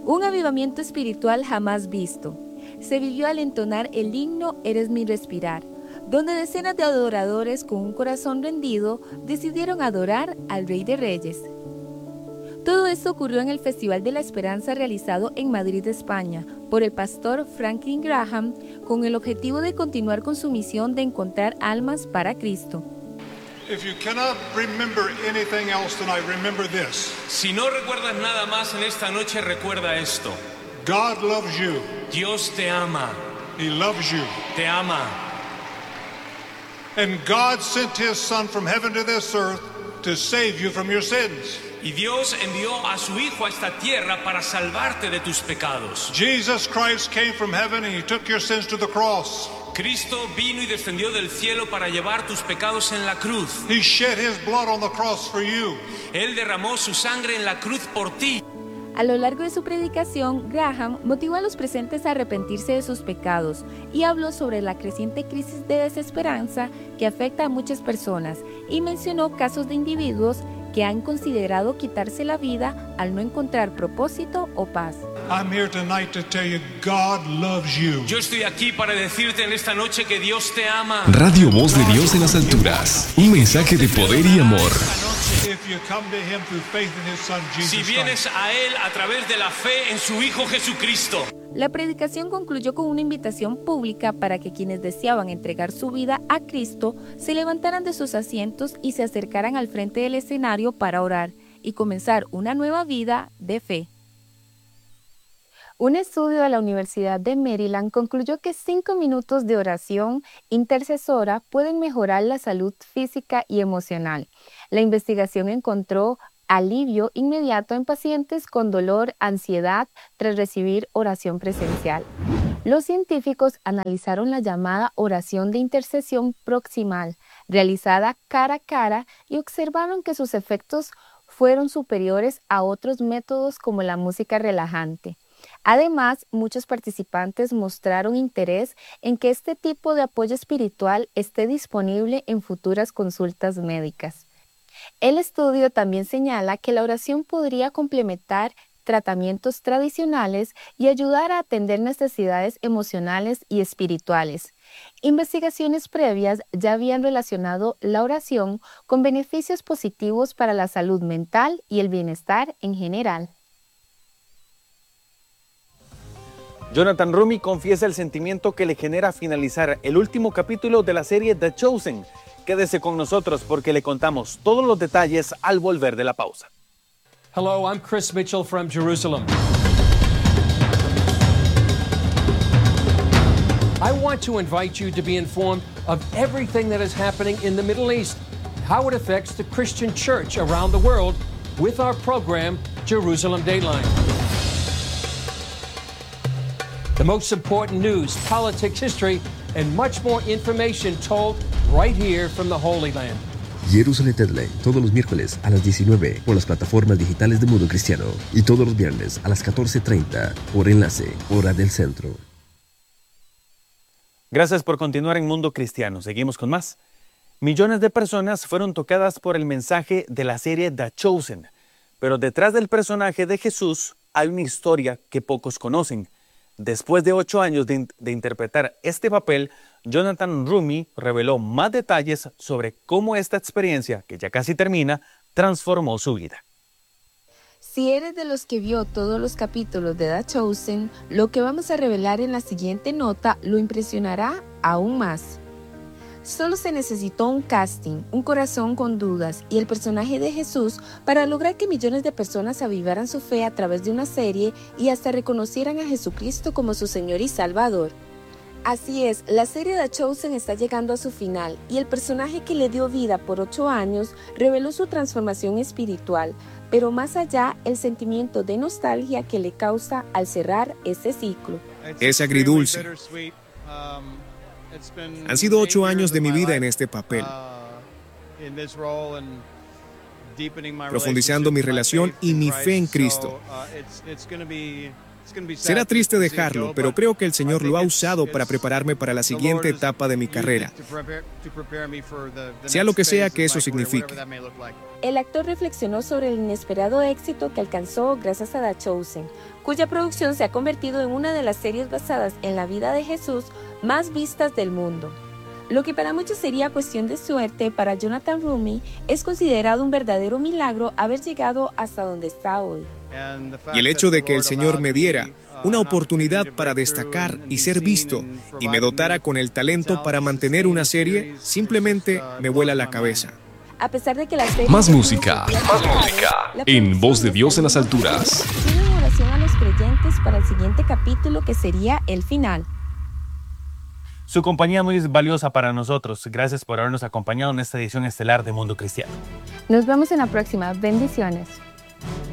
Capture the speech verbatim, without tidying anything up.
Un avivamiento espiritual jamás visto se vivió al entonar el himno Eres mi respirar, donde decenas de adoradores con un corazón rendido decidieron adorar al Rey de Reyes. Todo esto ocurrió en el Festival de la Esperanza realizado en Madrid, España, por el pastor Franklin Graham, con el objetivo de continuar con su misión de encontrar almas para Cristo. If you cannot remember anything else tonight, remember this. Si no recuerdas nada más en esta noche, recuerda esto. God loves you. Dios te ama. He loves you. Te ama. And God sent His Son from heaven to this earth to save you from your sins. Y Dios envió a su Hijo a esta tierra para salvarte de tus pecados. Jesus Christ came from heaven and He took your sins to the cross. Cristo vino y descendió del cielo para llevar tus pecados en la cruz. He shed His blood on the cross for you. Él derramó su sangre en la cruz por ti. A lo largo de su predicación, Graham motivó a los presentes a arrepentirse de sus pecados y habló sobre la creciente crisis de desesperanza que afecta a muchas personas y mencionó casos de individuos que han considerado quitarse la vida al no encontrar propósito o paz. I'm here tonight to tell you God loves you. Yo estoy aquí para decirte en esta noche que Dios te ama. Radio Voz de Dios en las alturas. Un mensaje de poder y amor. If you come to Him through faith in His Son Jesus Si vienes Christ. a Él a través de la fe en su Hijo Jesucristo. La predicación concluyó con una invitación pública para que quienes deseaban entregar su vida a Cristo se levantaran de sus asientos y se acercaran al frente del escenario para orar y comenzar una nueva vida de fe. Un estudio de la Universidad de Maryland concluyó que cinco minutos de oración intercesora pueden mejorar la salud física y emocional. La investigación encontró alivio inmediato en pacientes con dolor, ansiedad, tras recibir oración presencial. Los científicos analizaron la llamada oración de intercesión proximal, realizada cara a cara, y observaron que sus efectos fueron superiores a otros métodos como la música relajante. Además, muchos participantes mostraron interés en que este tipo de apoyo espiritual esté disponible en futuras consultas médicas. El estudio también señala que la oración podría complementar tratamientos tradicionales y ayudar a atender necesidades emocionales y espirituales. Investigaciones previas ya habían relacionado la oración con beneficios positivos para la salud mental y el bienestar en general. Jonathan Roumie confiesa el sentimiento que le genera finalizar el último capítulo de la serie The Chosen. Quédese con nosotros porque le contamos todos los detalles al volver de la pausa. Hello, I'm Chris Mitchell from Jerusalem. I want to invite you to be informed of everything that is happening in the Middle East, how it affects the Christian church around the world with our program, Jerusalem Dateline. The most important news, politics, history, and much more information told right here from the Holy Land. Jerusalem Deadline, todos los miércoles a las diecinueve por las plataformas digitales de Mundo Cristiano y todos los viernes a las catorce treinta por Enlace, hora del centro. Gracias por continuar en Mundo Cristiano. Seguimos con más. Millones de personas fueron tocadas por el mensaje de la serie The Chosen, pero detrás del personaje de Jesús hay una historia que pocos conocen. Después de ocho años de, de interpretar este papel, Jonathan Roumie reveló más detalles sobre cómo esta experiencia, que ya casi termina, transformó su vida. Si eres de los que vio todos los capítulos de The Chosen, lo que vamos a revelar en la siguiente nota lo impresionará aún más. Solo se necesitó un casting, un corazón con dudas y el personaje de Jesús para lograr que millones de personas avivaran su fe a través de una serie y hasta reconocieran a Jesucristo como su Señor y Salvador. Así es, la serie The Chosen está llegando a su final y el personaje que le dio vida por ocho años reveló su transformación espiritual, pero más allá el sentimiento de nostalgia que le causa al cerrar ese ciclo. Es agridulce. Han sido ocho años de mi vida en este papel, profundizando mi relación y mi fe en Cristo. Será triste dejarlo, pero creo que el Señor lo ha usado para prepararme para la siguiente etapa de mi carrera, sea lo que sea que eso signifique. El actor reflexionó sobre el inesperado éxito que alcanzó gracias a The Chosen, cuya producción se ha convertido en una de las series basadas en la vida de Jesús más vistas del mundo. Lo que para muchos sería cuestión de suerte, para Jonathan Roumie es considerado un verdadero milagro haber llegado hasta donde está hoy. Y el hecho de que el Señor me diera una oportunidad para destacar y ser visto, y me dotara con el talento para mantener una serie, simplemente me vuela la cabeza. A pesar de que la serie Más música, más música, en Voz de Dios en las alturas. Piden oración a los creyentes para el siguiente capítulo, que sería el final. Su compañía muy valiosa para nosotros. Gracias por habernos acompañado en esta edición estelar de Mundo Cristiano. Nos vemos en la próxima. Bendiciones.